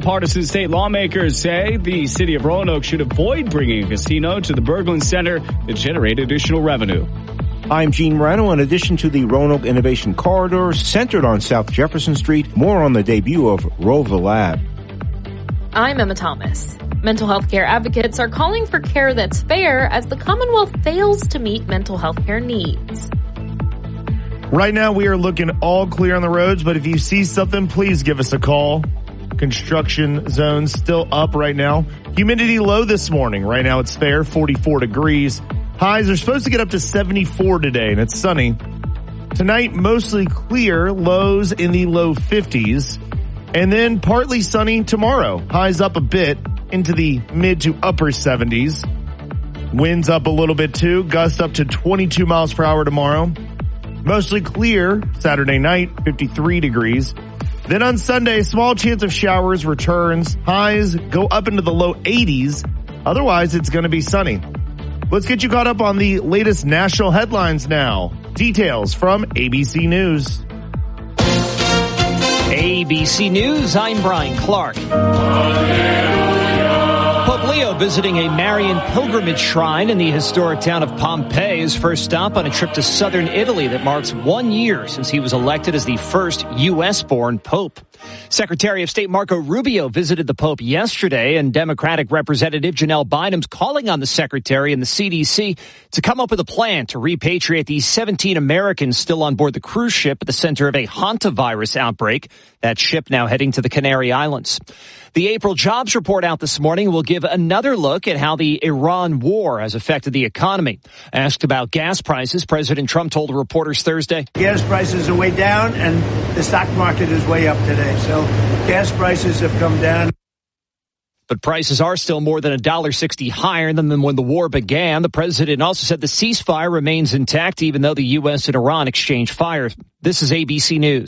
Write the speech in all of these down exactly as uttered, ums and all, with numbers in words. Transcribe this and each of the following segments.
Bipartisan state lawmakers say the city of Roanoke should avoid bringing a casino to the Berglund Center to generate additional revenue. I'm Gene Morano. In addition to the Roanoke Innovation Corridor centered on South Jefferson Street, more on the debut of Rova Lab. I'm Emma Thomas. Mental health care advocates are calling for care that's fair as the Commonwealth fails to meet mental health care needs. Right now, we are looking all clear on the roads, but if you see something, please give us a call. Construction zones still up right now. Humidity low this morning. Right now, it's fair, forty-four degrees. Highs are supposed to get up to seventy-four today, and it's sunny. Tonight, mostly clear, lows in the low fifties. And then partly sunny tomorrow. Highs up a bit into the mid to upper seventies. Winds up a little bit too. Gusts up to twenty-two miles per hour tomorrow. Mostly clear Saturday night, fifty-three degrees. Then on Sunday, small chance of showers returns. Highs go up into the low eighties. Otherwise, it's going to be sunny. Let's get you caught up on the latest national headlines now. Details from A B C News. A B C News, I'm Brian Clark. Pope Leo visiting a Marian pilgrimage shrine in the historic town of Pompeii, his first stop on a trip to southern Italy that marks one year since he was elected as the first U S-born pope. Secretary of State Marco Rubio visited the Pope yesterday, and Democratic Representative Janelle Bynum's calling on the Secretary and the C D C to come up with a plan to repatriate the seventeen Americans still on board the cruise ship at the center of a hantavirus outbreak. That ship now heading to the Canary Islands. The April jobs report out this morning will give another look at how the Iran war has affected the economy. Asked about gas prices, President Trump told reporters Thursday, gas prices are way down and the stock market is way up today. So gas prices have come down. But prices are still more than one dollar sixty higher than when the war began. The president also said the ceasefire remains intact, even though the U S and Iran exchanged fire. This is A B C News.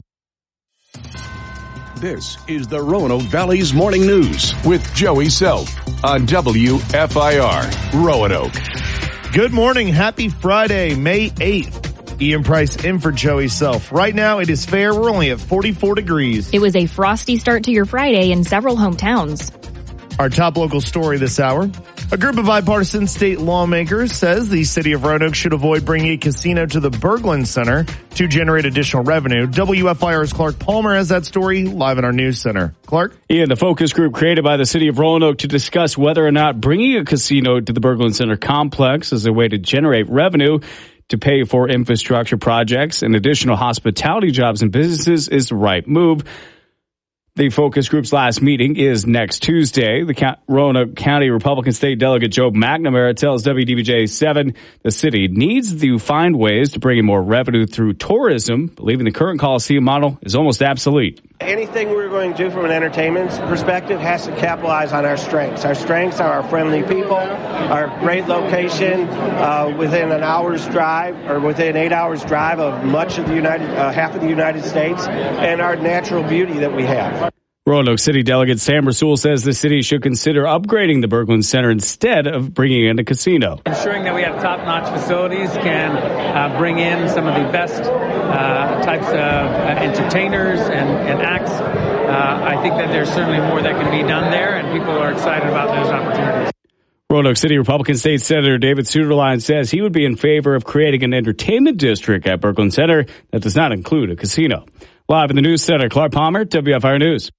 This is the Roanoke Valley's Morning News with Joey Self on W F I R Roanoke. Good morning. Happy Friday, May eighth. Ian Price in for Joey Self. Right now it is fair. We're only at forty-four degrees. It was a frosty start to your Friday in several hometowns. Our top local story this hour. A group of bipartisan state lawmakers says the city of Roanoke should avoid bringing a casino to the Berglund Center to generate additional revenue. W F I R's Clark Palmer has that story live in our news center. Clark? Ian, the focus group created by the city of Roanoke to discuss whether or not bringing a casino to the Berglund Center complex is a way to generate revenue to pay for infrastructure projects and additional hospitality jobs and businesses is the right move. The focus group's last meeting is next Tuesday. The Roanoke County Republican State Delegate Joe McNamara tells W D B J seven the city needs to find ways to bring in more revenue through tourism, believing the current Coliseum model is almost obsolete. Anything we're going to do from an entertainment perspective has to capitalize on our strengths. Our strengths are our friendly people, our great location uh, within an hour's drive or within eight hours drive of much of the United, uh, half of the United States, and our natural beauty that we have. Roanoke City Delegate Sam Rasool says the city should consider upgrading the Berglund Center instead of bringing in a casino. Ensuring that we have top-notch facilities can uh, bring in some of the best uh, types of uh, entertainers and, and acts. Uh, I think that there's certainly more that can be done there, and people are excited about those opportunities. Roanoke City Republican State Senator David Suderline says he would be in favor of creating an entertainment district at Berglund Center that does not include a casino. Live in the news center, Clark Palmer, W F I R News.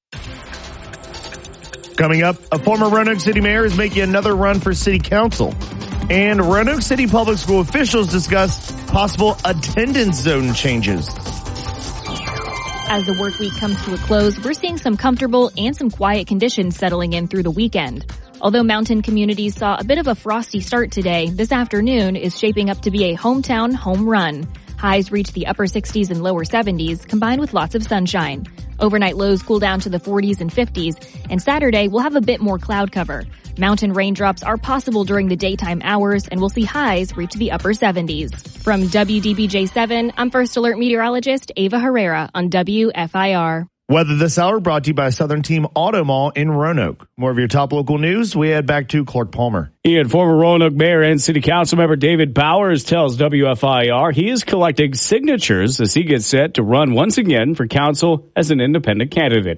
Coming up, a former Roanoke City mayor is making another run for city council. And Roanoke City public school officials discuss possible attendance zone changes. As the work week comes to a close, we're seeing some comfortable and some quiet conditions settling in through the weekend. Although mountain communities saw a bit of a frosty start today, this afternoon is shaping up to be a hometown home run. Highs reach the upper sixties and lower seventies, combined with lots of sunshine. Overnight lows cool down to the forties and fifties, and Saturday we'll have a bit more cloud cover. Mountain raindrops are possible during the daytime hours, and we'll see highs reach the upper seventies. From W D B J seven, I'm First Alert meteorologist Ava Herrera on W F I R. Weather this hour brought to you by Southern Team Auto Mall in Roanoke. More of your top local news. We head back to Clark Palmer. Ian, former Roanoke Mayor and City Council member David Bowers tells W F I R he is collecting signatures as he gets set to run once again for council as an independent candidate.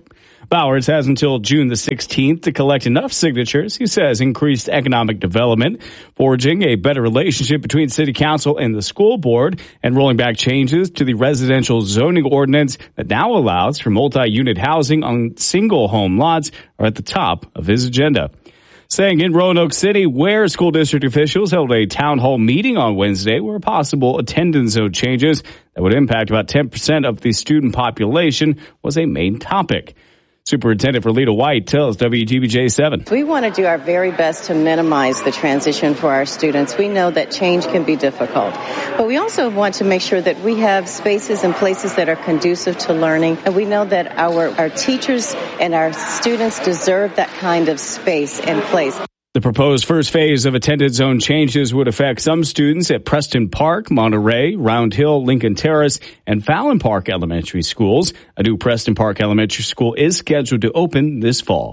Bowers has until June the sixteenth to collect enough signatures, he says, increased economic development, forging a better relationship between city council and the school board, and rolling back changes to the residential zoning ordinance that now allows for multi-unit housing on single home lots are at the top of his agenda. Staying in Roanoke City, where school district officials held a town hall meeting on Wednesday where possible attendance zone changes that would impact about ten percent of the student population was a main topic. Superintendent Verlita White tells W T B J seven. We want to do our very best to minimize the transition for our students. We know that change can be difficult, but we also want to make sure that we have spaces and places that are conducive to learning. And we know that our, our teachers and our students deserve that kind of space and place. The proposed first phase of attendance zone changes would affect some students at Preston Park, Monterey, Round Hill, Lincoln Terrace, and Fallon Park elementary schools. A new Preston Park elementary school is scheduled to open this fall.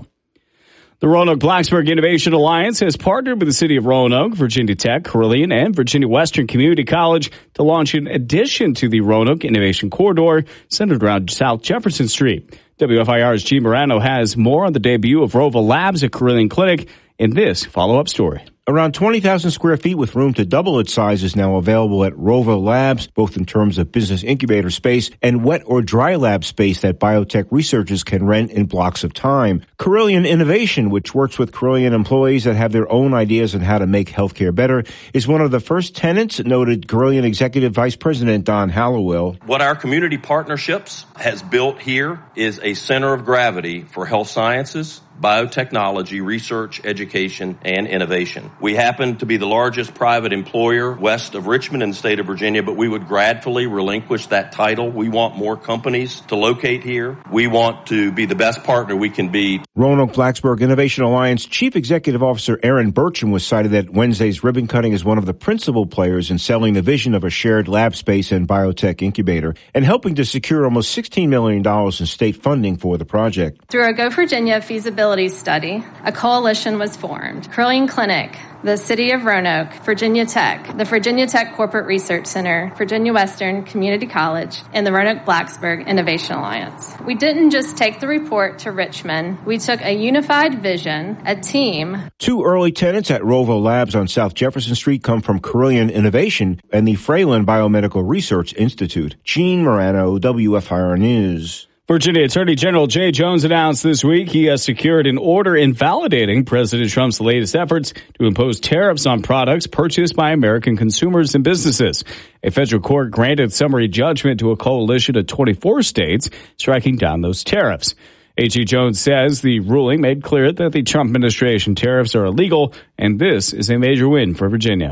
The Roanoke-Blacksburg Innovation Alliance has partnered with the City of Roanoke, Virginia Tech, Carilion, and Virginia Western Community College to launch an addition to the Roanoke Innovation Corridor centered around South Jefferson Street. W F I R's G. Morano has more on the debut of Rova Labs at Carilion Clinic in this follow-up story. Around twenty thousand square feet with room to double its size is now available at Rova Labs, both in terms of business incubator space and wet or dry lab space that biotech researchers can rent in blocks of time. Carilion Innovation, which works with Carilion employees that have their own ideas on how to make healthcare better, is one of the first tenants, noted Carilion Executive Vice President Don Hallowell. What our community partnerships has built here is a center of gravity for health sciences, biotechnology, research, education, and innovation. We happen to be the largest private employer west of Richmond in the state of Virginia, but we would gratefully relinquish that title. We want more companies to locate here. We want to be the best partner we can be. Roanoke-Blacksburg Innovation Alliance Chief Executive Officer Aaron Burcham was cited at Wednesday's ribbon cutting as one of the principal players in selling the vision of a shared lab space and biotech incubator and helping to secure almost sixteen million dollars in state funding for the project. Through a Go Virginia feasibility study, a coalition was formed. Carilion Clinic, the City of Roanoke, Virginia Tech, the Virginia Tech Corporate Research Center, Virginia Western Community College, and the Roanoke-Blacksburg Innovation Alliance. We didn't just take the report to Richmond. We took a unified vision, a team. Two early tenants at Rova Labs on South Jefferson Street come from Carilion Innovation and the Fralin Biomedical Research Institute. Gene Morano, W F I R News. Virginia Attorney General Jay Jones announced this week he has secured an order invalidating President Trump's latest efforts to impose tariffs on products purchased by American consumers and businesses. A federal court granted summary judgment to a coalition of twenty-four states, striking down those tariffs. A G Jones says the ruling made clear that the Trump administration tariffs are illegal, and this is a major win for Virginia.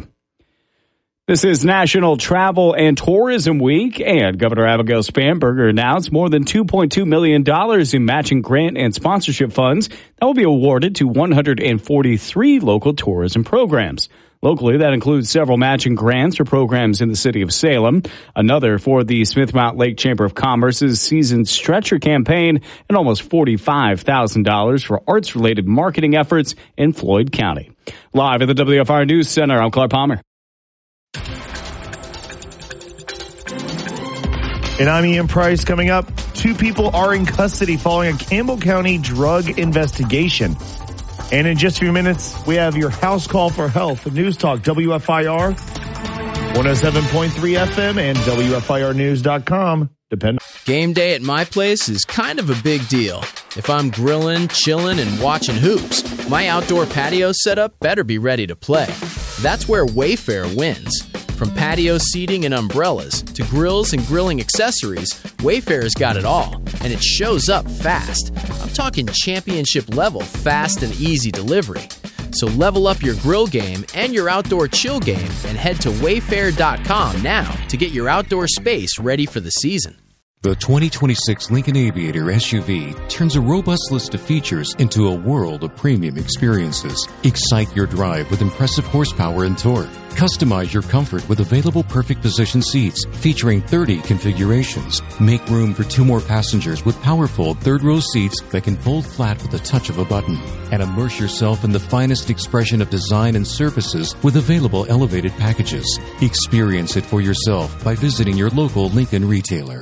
This is National Travel and Tourism Week, and Governor Abigail Spanberger announced more than two point two million dollars in matching grant and sponsorship funds that will be awarded to one hundred forty-three local tourism programs. Locally, that includes several matching grants for programs in the city of Salem, another for the Smith-Mount Lake Chamber of Commerce's Season Stretcher campaign, and almost forty-five thousand dollars for arts-related marketing efforts in Floyd County. Live at the W F R News Center, I'm Clark Palmer. And I'm Ian Price. Coming up, two people are in custody following a Campbell County drug investigation. And in just a few minutes, we have your house call for health. News Talk, W F I R, one oh seven point three F M and W F I R news dot com. Depend- Game day at my place is kind of a big deal. If I'm grilling, chilling, and watching hoops, my outdoor patio setup better be ready to play. That's where Wayfair wins. From patio seating and umbrellas to grills and grilling accessories, Wayfair's got it all, and it shows up fast. I'm talking championship level fast and easy delivery. So level up your grill game and your outdoor chill game and head to wayfair dot com now to get your outdoor space ready for the season. The twenty twenty-six Lincoln Aviator S U V turns a robust list of features into a world of premium experiences. Excite your drive with impressive horsepower and torque. Customize your comfort with available perfect position seats featuring thirty configurations. Make room for two more passengers with powerful third-row seats that can fold flat with the touch of a button. And immerse yourself in the finest expression of design and services with available elevated packages. Experience it for yourself by visiting your local Lincoln retailer.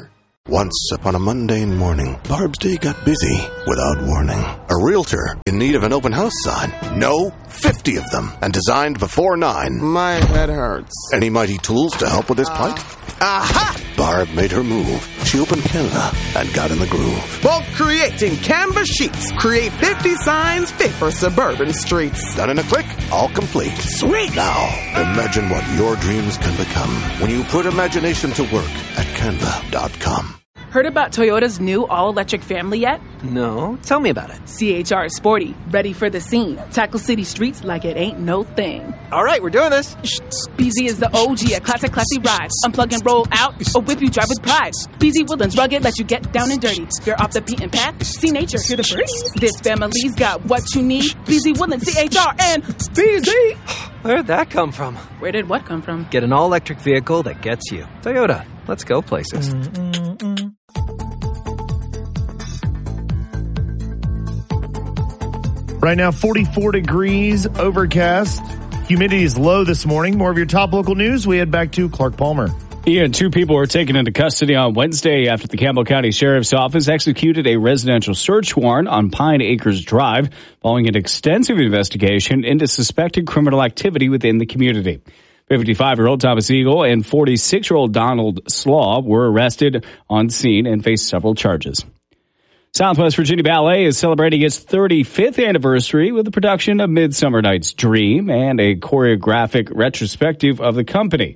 Once upon a mundane morning, Barb's day got busy without warning. A realtor in need of an open house sign. No, fifty of them, and designed before nine. My head hurts. Any mighty tools to help with this plight? Aha! Barb made her move. She opened Canva and got in the groove. Bulk creating Canva sheets. Create fifty signs fit for suburban streets. Done in a click, all complete. Sweet! Now, imagine what your dreams can become when you put imagination to work at canva dot com. Heard about Toyota's new all-electric family yet? No, tell me about it. C H R is sporty, ready for the scene. Tackle city streets like it ain't no thing. All right, we're doing this. B Z is the O G at classic, classy rides. Unplug and roll out, or whip you drive with pride. B Z Woodlands rugged, let you get down and dirty. You're off the beaten path, see nature, hear the birdies. This family's got what you need. B Z Woodlands, C H R, and B Z. Where'd that come from? Where did what come from? Get an all-electric vehicle that gets you. Toyota, let's go places. Mm-mm-mm. Right now, forty-four degrees, overcast. Humidity is low this morning. More of your top local news. We head back to Clark Palmer. Ian, two people were taken into custody on Wednesday after the Campbell County Sheriff's Office executed a residential search warrant on Pine Acres Drive following an extensive investigation into suspected criminal activity within the community. fifty-five-year-old Thomas Eagle and forty-six-year-old Donald Slaw were arrested on scene and faced several charges. Southwest Virginia Ballet is celebrating its thirty-fifth anniversary with the production of Midsummer Night's Dream and a choreographic retrospective of the company.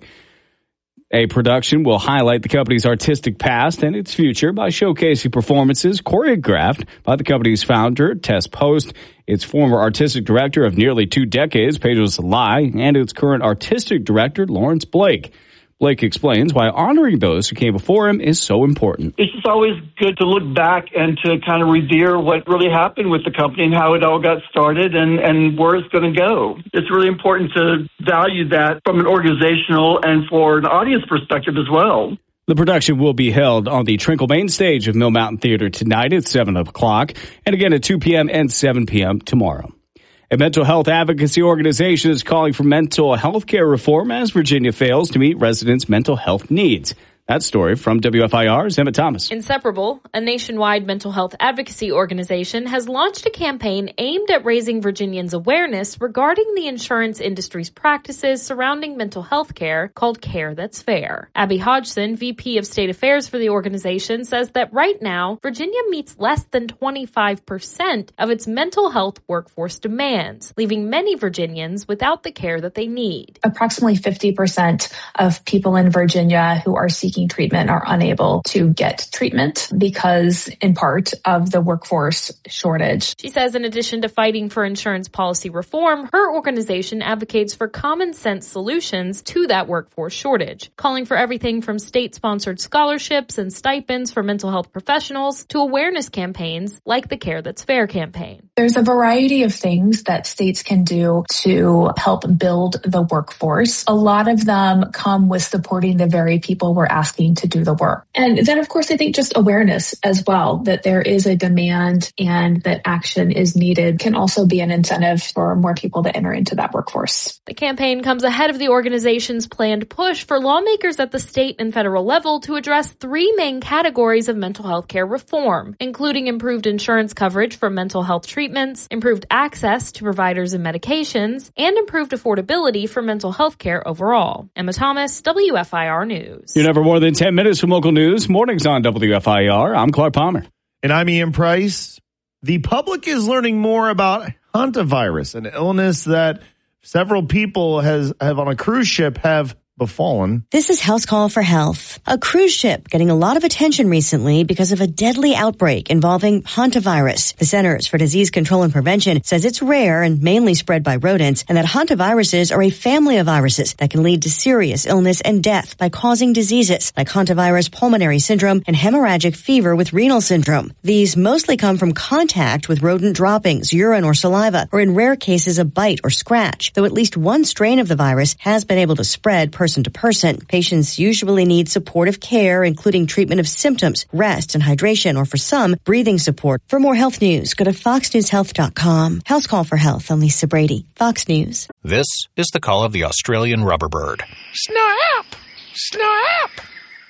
A production will highlight the company's artistic past and its future by showcasing performances choreographed by the company's founder, Tess Post, its former artistic director of nearly two decades, Pedro Salai, and its current artistic director, Lawrence Blake. Blake explains why honoring those who came before him is so important. It's just always good to look back and to kind of revere what really happened with the company and how it all got started and, and where it's going to go. It's really important to value that from an organizational and for an audience perspective as well. The production will be held on the Trinkle Main stage of Mill Mountain Theater tonight at seven o'clock and again at two p.m. and seven p.m. tomorrow. A mental health advocacy organization is calling for mental health care reform as Virginia fails to meet residents' mental health needs. That story from W F I R's Emma Thomas. Inseparable, a nationwide mental health advocacy organization, has launched a campaign aimed at raising Virginians' awareness regarding the insurance industry's practices surrounding mental health care called Care That's Fair. Abby Hodgson, V P of State Affairs for the organization, says that right now, Virginia meets less than twenty-five percent of its mental health workforce demands, leaving many Virginians without the care that they need. Approximately fifty percent of people in Virginia who are seeking treatment are unable to get treatment because, in part, of the workforce shortage. She says in addition to fighting for insurance policy reform, her organization advocates for common sense solutions to that workforce shortage, calling for everything from state-sponsored scholarships and stipends for mental health professionals to awareness campaigns like the Care That's Fair campaign. There's a variety of things that states can do to help build the workforce. A lot of them come with supporting the very people we're asking to do the work. And then, of course, I think just awareness as well, that there is a demand and that action is needed can also be an incentive for more people to enter into that workforce. The campaign comes ahead of the organization's planned push for lawmakers at the state and federal level to address three main categories of mental health care reform, including improved insurance coverage for mental health treatments, improved access to providers and medications, and improved affordability for mental health care overall. Emma Thomas, W F I R News. You're never more than ten minutes from local news. Mornings on W F I R. I'm Clark Palmer. And I'm Ian Price. The public is learning more about hantavirus, an illness that several people has have on a cruise ship have befallen. This is House Call for Health. A cruise ship getting a lot of attention recently because of a deadly outbreak involving hantavirus. The Centers for Disease Control and Prevention says it's rare and mainly spread by rodents, and that hantaviruses are a family of viruses that can lead to serious illness and death by causing diseases like hantavirus pulmonary syndrome and hemorrhagic fever with renal syndrome. These mostly come from contact with rodent droppings, urine, or saliva, or in rare cases a bite or scratch, though at least one strain of the virus has been able to spread person to person. Patients usually need supportive care, including treatment of symptoms, rest and hydration, or for some, breathing support. For more health news, go to fox news health dot com. House Call for Health. I'm Lisa Brady, Fox News. This is the call of the Australian rubber bird. Snap! Snap!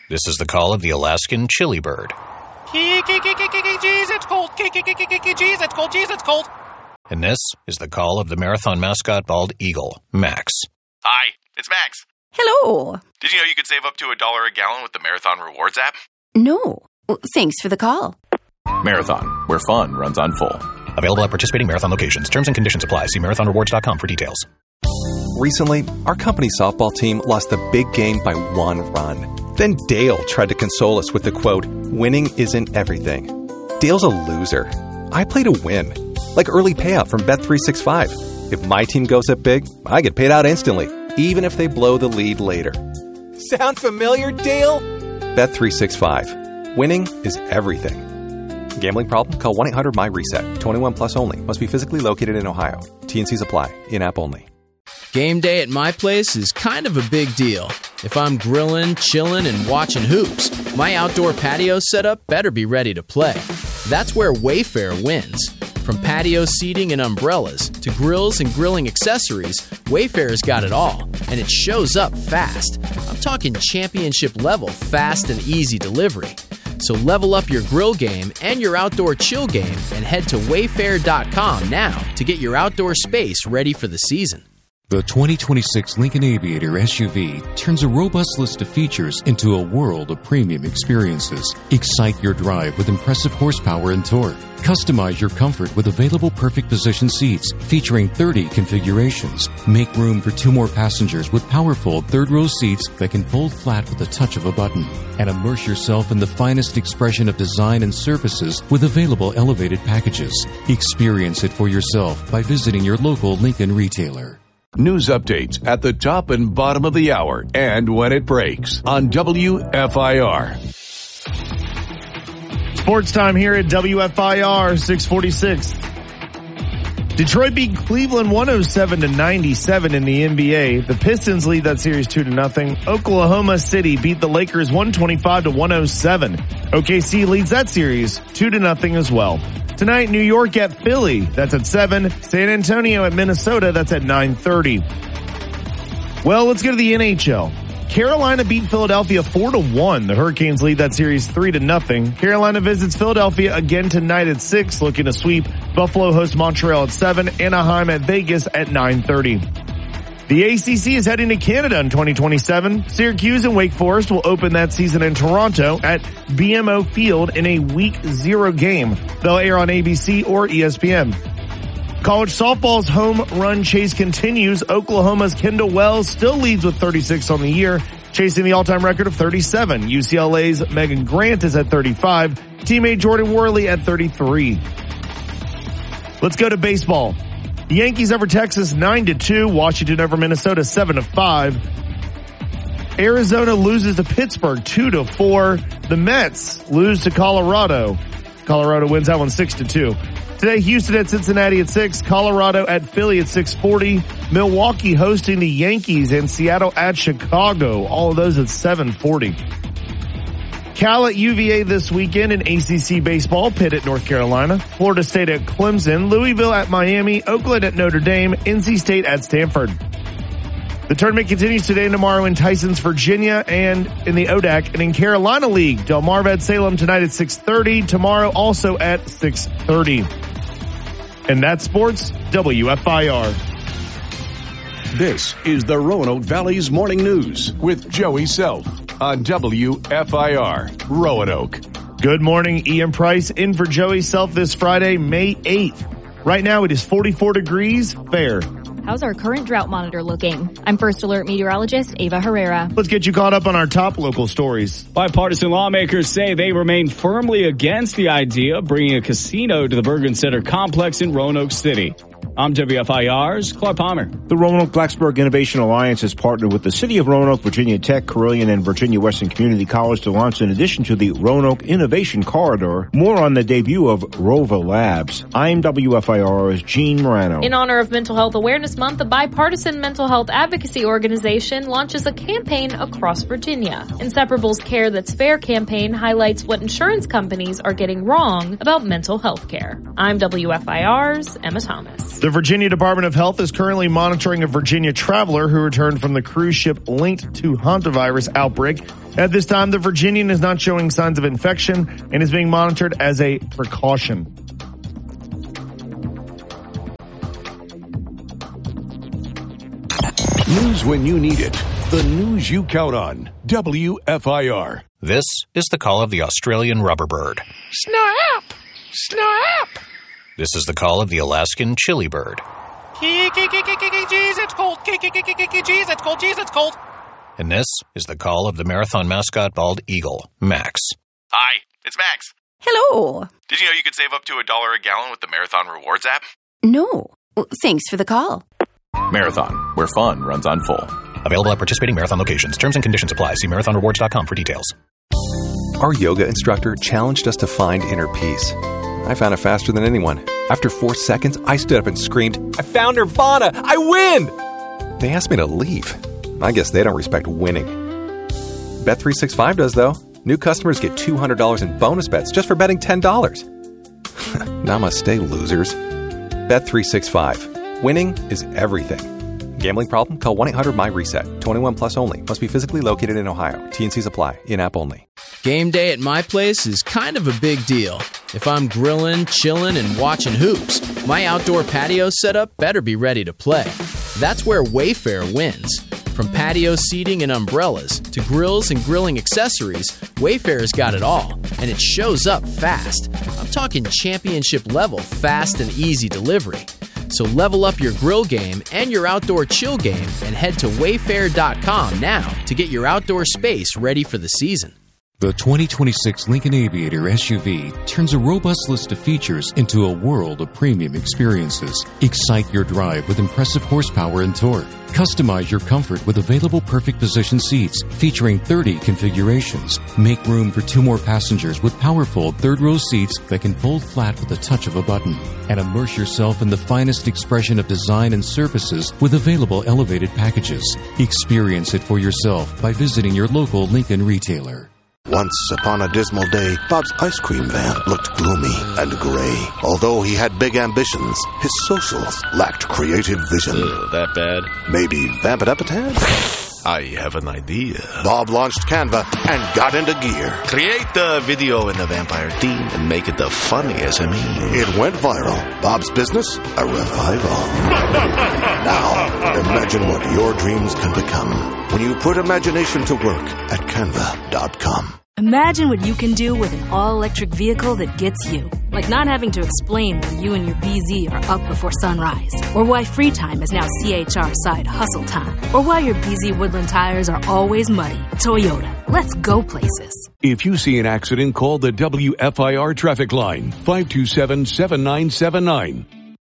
This is the call of the Alaskan chili bird. Jeez, it's cold. Jeez, it's cold. Jeez, it's cold. And this is the call of the marathon mascot bald eagle, Max. Hi, it's Max. Hello. Did you know you could save up to a dollar a gallon with the Marathon Rewards app? No. Well, thanks for the call. Marathon, where fun runs on full. Available at participating Marathon locations. Terms and conditions apply. See marathon rewards dot com for details. Recently, our company softball team lost the big game by one run. Then Dale tried to console us with the quote, "Winning isn't everything." Dale's a loser. I play to win. Like early payout from Bet three sixty-five. If my team goes up big, I get paid out instantly, even if they blow the lead later. Sound familiar, Dale? Bet three sixty-five. Winning is everything. Gambling problem? Call one eight hundred M Y reset. twenty-one plus only. Must be physically located in Ohio. T and C's apply. In-app only. Game day at my place is kind of a big deal. If I'm grilling, chilling, and watching hoops, my outdoor patio setup better be ready to play. That's where Wayfair wins. From patio seating and umbrellas to grills and grilling accessories, Wayfair's got it all, and it shows up fast. I'm talking championship level fast and easy delivery. So level up your grill game and your outdoor chill game and head to wayfair dot com now to get your outdoor space ready for the season. The twenty twenty-six Lincoln Aviator S U V turns a robust list of features into a world of premium experiences. Excite your drive with impressive horsepower and torque. Customize your comfort with available perfect position seats featuring thirty configurations. Make room for two more passengers with powerful third-row seats that can fold flat with the touch of a button. And immerse yourself in the finest expression of design and services with available elevated packages. Experience it for yourself by visiting your local Lincoln retailer. News updates at the top and bottom of the hour and when it breaks on W F I R. Sports time here at W F I R six forty-six. Detroit beat Cleveland one oh seven to ninety-seven in the N B A. The Pistons lead that series two to nothing. Oklahoma City beat the Lakers one twenty-five to one oh seven. O K C leads that series two to nothing as well. Tonight, New York at Philly. That's at seven. San Antonio at Minnesota. That's at nine thirty. Well, let's go to the N H L. Carolina beat Philadelphia four to one. The Hurricanes lead that series three to nothing. Carolina visits Philadelphia again tonight at six, looking to sweep. Buffalo hosts Montreal at seven. Anaheim at Vegas at nine thirty. The A C C is heading to Canada in twenty twenty-seven. Syracuse and Wake Forest will open that season in Toronto at B M O Field in a week zero game. They'll air on A B C or E S P N. College softball's home run chase continues. Oklahoma's Kendall Wells still leads with thirty-six on the year, chasing the all-time record of thirty-seven. U C L A's Megan Grant is at thirty-five. Teammate Jordan Worley at thirty-three. Let's go to baseball. The Yankees over Texas nine to two. Washington over Minnesota seven to five. Arizona loses to Pittsburgh two to four. The Mets lose to Colorado. Colorado wins that one six to two. Today, Houston at Cincinnati at six. Colorado at Philly at six forty. Milwaukee hosting the Yankees and Seattle at Chicago. All of those at seven forty. Cal at U V A this weekend in A C C baseball. Pitt at North Carolina. Florida State at Clemson. Louisville at Miami. Oakland at Notre Dame. N C State at Stanford. The tournament continues today and tomorrow in Tyson's, Virginia, and in the O D A C and in Carolina League. Delmarva at Salem tonight at six thirty. Tomorrow also at six thirty. And that's sports, W F I R. This is the Roanoke Valley's Morning News with Joey Self on W F I R, Roanoke. Good morning, Ian Price in for Joey Self this Friday, May eighth. Right now it is forty-four degrees, fair. How's our current drought monitor looking? I'm First Alert meteorologist Ava Herrera. Let's get you caught up on our top local stories. Bipartisan lawmakers say they remain firmly against the idea of bringing a casino to the Bergen Center complex in Roanoke City. I'm W F I R's Clark Palmer. The Roanoke-Blacksburg Innovation Alliance has partnered with the City of Roanoke, Virginia Tech, Carilion, and Virginia Western Community College to launch an addition to the Roanoke Innovation Corridor. More on the debut of Rova Labs. I'm W F I R's Gene Morano. In honor of Mental Health Awareness Month, the bipartisan mental health advocacy organization launches a campaign across Virginia. Inseparable's Care That's Fair campaign highlights what insurance companies are getting wrong about mental health care. I'm W F I R's Emma Thomas. The Virginia Department of Health is currently monitoring a Virginia traveler who returned from the cruise ship linked to hantavirus outbreak. At this time, the Virginian is not showing signs of infection and is being monitored as a precaution. News when you need it. The news you count on. W F I R. This is the call of the Australian rubber bird. Snap! Snap! This is the call of the Alaskan chili bird. Jeez, it's cold. Jeez, it's cold. Jeez, it's cold. And this is the call of the marathon mascot bald eagle, Max. Hi, it's Max. Hello. Did you know you could save up to a dollar a gallon with the Marathon Rewards app? No. Well, thanks for the call. Marathon, where fun runs on full. Available at participating marathon locations. Terms and conditions apply. See marathon rewards dot com for details. Our yoga instructor challenged us to find inner peace. I found it faster than anyone. After four seconds, I stood up and screamed, I found Nirvana! I win! They asked me to leave. I guess they don't respect winning. Bet three sixty-five does, though. New customers get two hundred dollars in bonus bets just for betting ten dollars. Namaste, losers. Bet three sixty-five. Winning is everything. Gambling problem? Call one eight hundred M Y reset. twenty-one plus only. Must be physically located in Ohio. T and Cs apply. In-app only. Game day at my place is kind of a big deal. If I'm grilling, chilling, and watching hoops, my outdoor patio setup better be ready to play. That's where Wayfair wins. From patio seating and umbrellas to grills and grilling accessories, Wayfair's got it all, and it shows up fast. I'm talking championship level fast and easy delivery. So level up your grill game and your outdoor chill game and head to wayfair dot com now to get your outdoor space ready for the season. The twenty twenty-six Lincoln Aviator S U V turns a robust list of features into a world of premium experiences. Excite your drive with impressive horsepower and torque. Customize your comfort with available perfect position seats featuring thirty configurations. Make room for two more passengers with powerful third-row seats that can fold flat with the touch of a button. And immerse yourself in the finest expression of design and services with available elevated packages. Experience it for yourself by visiting your local Lincoln retailer. Once upon a dismal day, Bob's ice cream van looked gloomy and gray. Although he had big ambitions, his socials lacked creative vision. Ugh, that bad? Maybe vamp it up a tad? I have an idea. Bob launched Canva and got into gear. Create the video in the vampire theme and make it the funniest of me. It went viral. Bob's business, a revival. Now, imagine what your dreams can become when you put imagination to work at canva dot com. Imagine what you can do with an all-electric vehicle that gets you. Like not having to explain why you and your B Z are up before sunrise. Or why free time is now C H R side hustle time. Or why your B Z Woodland tires are always muddy. Toyota. Let's go places. If you see an accident, call the W F I R traffic line, five two seven, seven nine seven nine.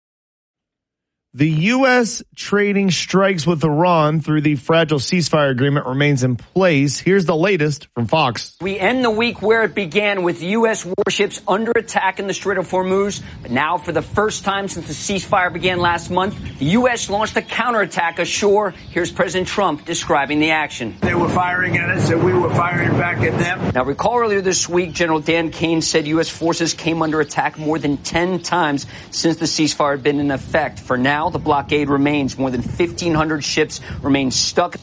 The U S trading strikes with Iran through the fragile ceasefire agreement remains in place. Here's the latest from Fox. We end the week where it began with U S warships under attack in the Strait of Hormuz. But now, for the first time since the ceasefire began last month, the U S launched a counterattack ashore. Here's President Trump describing the action. They were firing at us and we were firing back at them. Now, recall earlier this week, General Dan Kane said U S forces came under attack more than ten times since the ceasefire had been in effect. For now, the blockade remains. More than fifteen hundred ships remain stuck.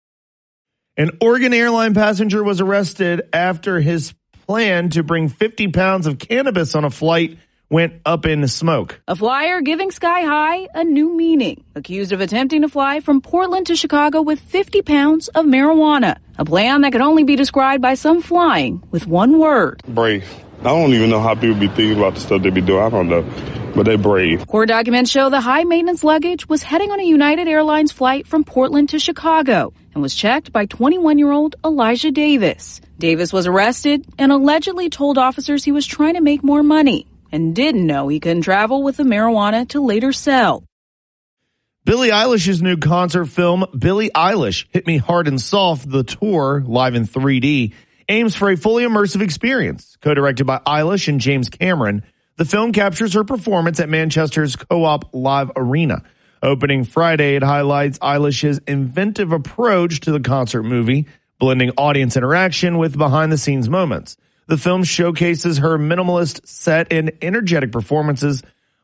An Oregon airline passenger was arrested after his plan to bring fifty pounds of cannabis on a flight went up in smoke. A flyer giving Sky High a new meaning. Accused of attempting to fly from Portland to Chicago with fifty pounds of marijuana. A plan that could only be described by some flying with one word. Brave. I don't even know how people be thinking about the stuff they be doing. I don't know. But they brave. Court documents show the high-maintenance luggage was heading on a United Airlines flight from Portland to Chicago and was checked by twenty-one-year-old Elijah Davis. Davis was arrested and allegedly told officers he was trying to make more money and didn't know he couldn't travel with the marijuana to later sell. Billie Eilish's new concert film, Billie Eilish, Hit Me Hard and Soft, the tour, live in three D, aims for a fully immersive experience. Co-directed by Eilish and James Cameron, the film captures her performance at Manchester's Co-op Live Arena. Opening Friday, it highlights Eilish's inventive approach to the concert movie, blending audience interaction with behind-the-scenes moments. The film showcases her minimalist set and energetic performances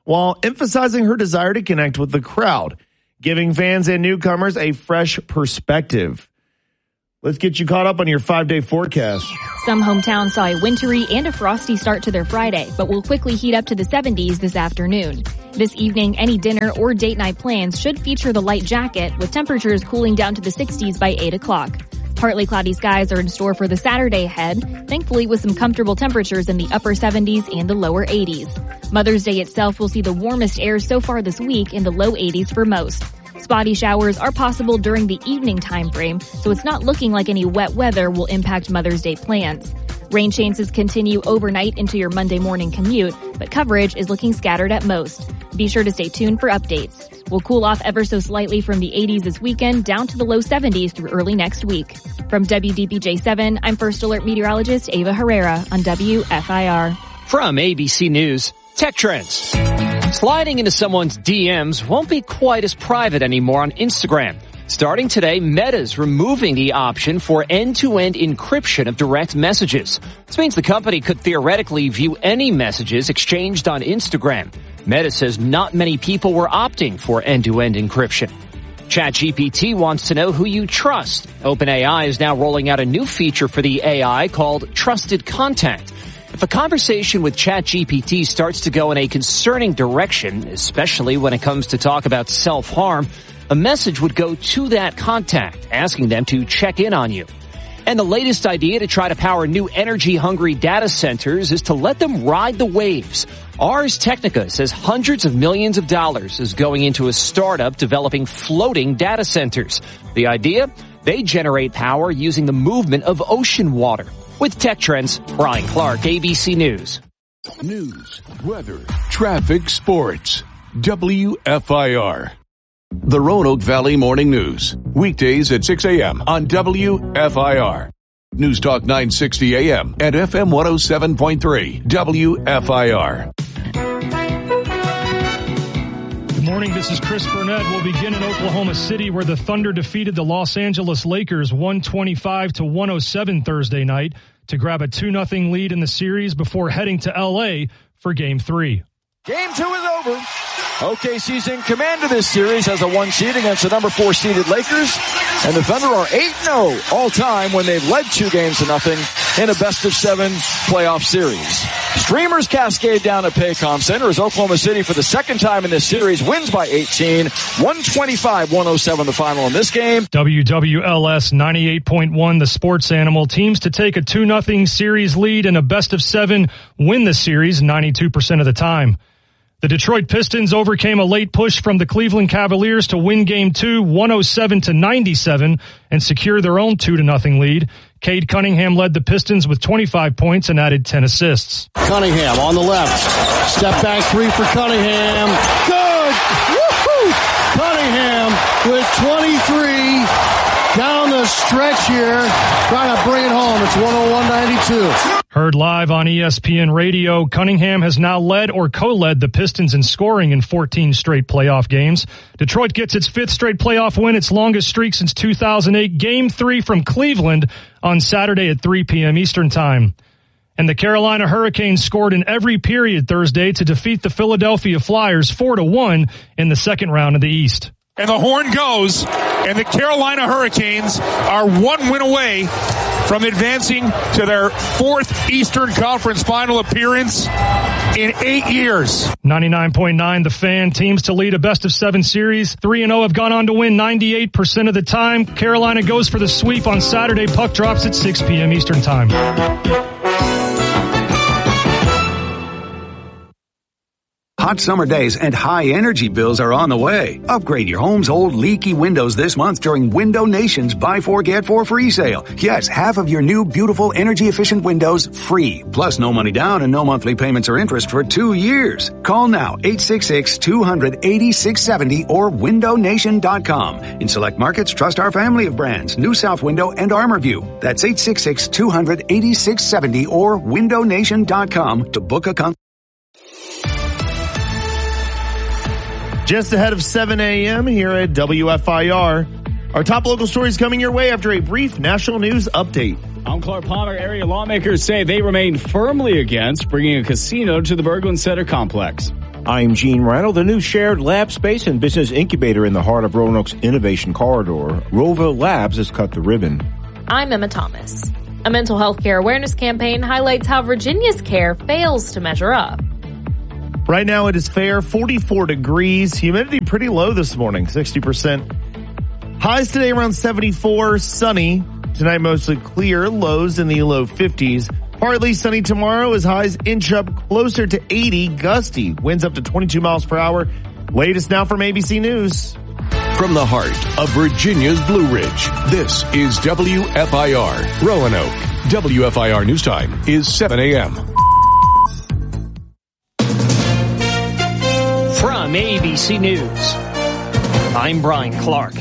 while emphasizing her desire to connect with the crowd, giving fans and newcomers a fresh perspective. Let's get you caught up on your five-day forecast. Some hometowns saw a wintry and a frosty start to their Friday, but will quickly heat up to the seventies this afternoon. This evening, any dinner or date night plans should feature the light jacket, with temperatures cooling down to the sixties by eight o'clock. Partly cloudy skies are in store for the Saturday ahead, thankfully with some comfortable temperatures in the upper seventies and the lower eighties. Mother's Day itself will see the warmest air so far this week in the low eighties for most. Spotty showers are possible during the evening time frame, so it's not looking like any wet weather will impact Mother's Day plans. Rain chances continue overnight into your Monday morning commute, but coverage is looking scattered at most. Be sure to stay tuned for updates. We'll cool off ever so slightly from the eighties this weekend down to the low seventies through early next week. From W D B J seven, I'm First Alert meteorologist Ava Herrera on W F I R. From A B C News, Tech Trends. Sliding into someone's D Ms won't be quite as private anymore on Instagram. Starting today, Meta's removing the option for end-to-end encryption of direct messages. This means the company could theoretically view any messages exchanged on Instagram. Meta says not many people were opting for end-to-end encryption. ChatGPT wants to know who you trust. OpenAI is now rolling out a new feature for the A I called Trusted Contact. If a conversation with ChatGPT starts to go in a concerning direction, especially when it comes to talk about self-harm, a message would go to that contact, asking them to check in on you. And the latest idea to try to power new energy-hungry data centers is to let them ride the waves. Ars Technica says hundreds of millions of dollars is going into a startup developing floating data centers. The idea? They generate power using the movement of ocean water. With Tech Trends, Brian Clark, A B C News. News, weather, traffic, sports. W F I R. The Roanoke Valley Morning News. Weekdays at six a.m. on W F I R. News Talk nine sixty A M and F M one oh seven point three. W F I R. Good morning, this is Chris Burnett. We'll begin in Oklahoma City, where the Thunder defeated the Los Angeles Lakers one twenty-five to one oh seven Thursday night to grab a two nothing lead in the series before heading to L A for Game three. Game two is over. O K C's in command of this series as a one seed against the number four seeded Lakers. And the Thunder are eight and oh all time when they've led two games to nothing in a best of seven playoff series. Streamers cascade down at Paycom Center as Oklahoma City, for the second time in this series, wins by eighteen. one twenty-five one oh seven the final in this game. W W L S ninety-eight point one, the sports animal. Teams to take a two nothing series lead in a best of seven win the series ninety-two percent of the time. The Detroit Pistons overcame a late push from the Cleveland Cavaliers to win Game two one oh seven to ninety-seven and secure their own two to nothing lead. Cade Cunningham led the Pistons with twenty-five points and added ten assists. Cunningham on the left. Step back three for Cunningham. Good! Woo-hoo! Cunningham with twenty-three down the stretch here. Trying to bring it home. It's one oh one ninety-two. Heard live on E S P N Radio, Cunningham has now led or co-led the Pistons in scoring in fourteen straight playoff games. Detroit gets its fifth straight playoff win, its longest streak since two thousand eight. Game three from Cleveland on Saturday at three p.m. Eastern Time. And the Carolina Hurricanes scored in every period Thursday to defeat the Philadelphia Flyers four to one in the second round of the East. And the horn goes, and the Carolina Hurricanes are one win away from advancing to their fourth Eastern Conference final appearance in eight years. ninety-nine point nine The Fan. Teams to lead a best of seven series. three and oh have gone on to win ninety-eight percent of the time. Carolina goes for the sweep on Saturday. Puck drops at six p.m. Eastern Time. Hot summer days and high energy bills are on the way. Upgrade your home's old leaky windows this month during Window Nation's Buy Four Get Four free sale. Yes, half of your new beautiful energy efficient windows free. Plus no money down and no monthly payments or interest for two years. Call now eight six six, two hundred, eighty-six seventy or window nation dot com. In select markets, trust our family of brands, New South Window and ArmorView. That's eight six six, two hundred, eighty-six seventy or window nation dot com to book a con- Just ahead of seven a.m. here at W F I R. Our top local stories coming your way after a brief national news update. I'm Clark Palmer. Area lawmakers say they remain firmly against bringing a casino to the Berglund Center complex. I'm Gene Randall. The new shared lab space and business incubator in the heart of Roanoke's Innovation Corridor, Rova Labs, has cut the ribbon. I'm Emma Thomas. A mental health care awareness campaign highlights how Virginia's care fails to measure up. Right now it is fair, forty-four degrees. Humidity pretty low this morning, sixty percent. Highs today around seventy-four, sunny. Tonight mostly clear, lows in the low fifties. Partly sunny tomorrow as highs inch up closer to eighty, gusty. Winds up to twenty-two miles per hour. Latest now from A B C News. From the heart of Virginia's Blue Ridge, this is W F I R Roanoke. W F I R News Time is seven a.m. From A B C News, I'm Brian Clark.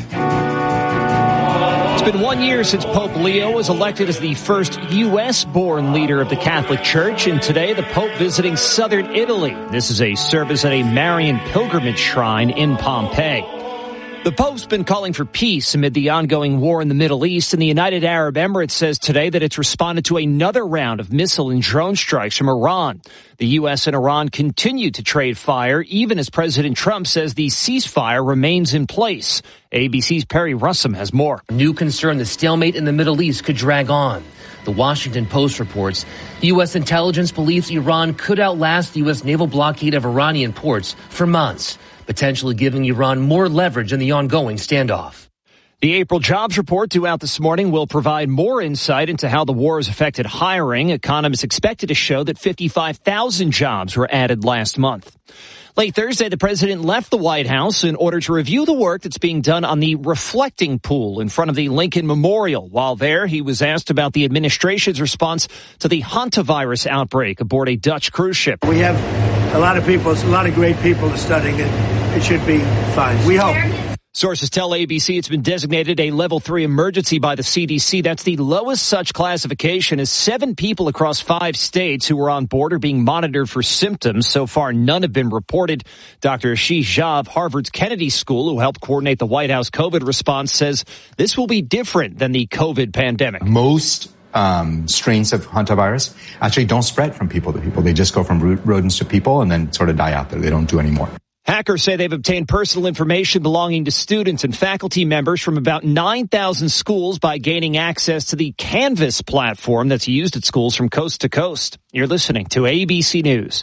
It's been one year since Pope Leo was elected as the first U S-born leader of the Catholic Church, and today the Pope visiting southern Italy. This is a service at a Marian pilgrimage shrine in Pompeii. The Pope's been calling for peace amid the ongoing war in the Middle East, and the United Arab Emirates says today that it's responded to another round of missile and drone strikes from Iran. The U S and Iran continue to trade fire, even as President Trump says the ceasefire remains in place. A B C's Perry Russum has more. New concern the stalemate in the Middle East could drag on. The Washington Post reports U S intelligence believes Iran could outlast the U S naval blockade of Iranian ports for months, potentially giving Iran more leverage in the ongoing standoff. The April jobs report due out this morning will provide more insight into how the war has affected hiring. Economists expected to show that fifty-five thousand jobs were added last month. Late Thursday, the president left the White House in order to review the work that's being done on the reflecting pool in front of the Lincoln Memorial. While there, he was asked about the administration's response to the hantavirus outbreak aboard a Dutch cruise ship. We have a lot of people, a lot of great people studying it. It should be fine. We hope. Sources tell A B C it's been designated a level three emergency by the C D C. That's the lowest such classification, as seven people across five states who were on board are being monitored for symptoms. So far, none have been reported. Doctor Ashish Jha of Harvard's Kennedy School, who helped coordinate the White House COVID response, says this will be different than the COVID pandemic. Most um, strains of hantavirus actually don't spread from people to people. They just go from rodents to people and then sort of die out there. They don't do any more. Hackers say they've obtained personal information belonging to students and faculty members from about nine thousand schools by gaining access to the Canvas platform that's used at schools from coast to coast. You're listening to A B C News.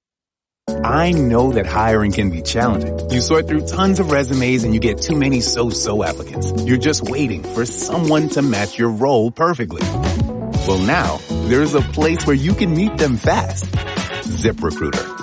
I know that hiring can be challenging. You sort through tons of resumes and you get too many so-so applicants. You're just waiting for someone to match your role perfectly. Well, now there's a place where you can meet them fast. ZipRecruiter.